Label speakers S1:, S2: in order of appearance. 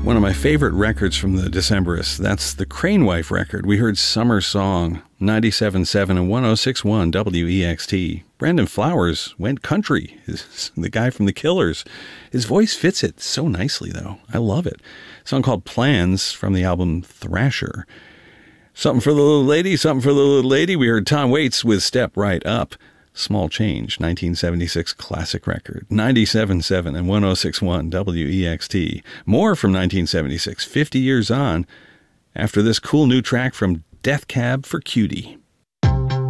S1: One of my favorite records from the Decemberists, that's the Crane Wife record. We heard Summer Song, 97.7 and 106.1 WEXT. Brandon Flowers went country, the guy from The Killers. His voice fits it so nicely, though. I love it. A song called Plans from the album Thrasher. Something for the little lady, something for the little lady. We heard Tom Waits with Step Right Up. Small Change, 1976 classic record, 97.7 and 106.1 WEXT. More from 1976, 50 years on, after this cool new track from Death Cab for Cutie.